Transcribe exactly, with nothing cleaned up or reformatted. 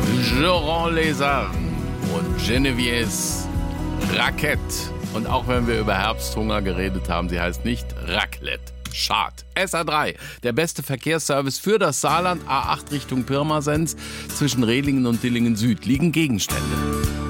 Joran Lézard und Genevieve's Raclette. Und auch wenn wir über Herbsthunger geredet haben, sie heißt nicht Raclette. Schade. S A drei, der beste Verkehrsservice für das Saarland, A acht Richtung Pirmasens. Zwischen Rehlingen und Dillingen Süd liegen Gegenstände.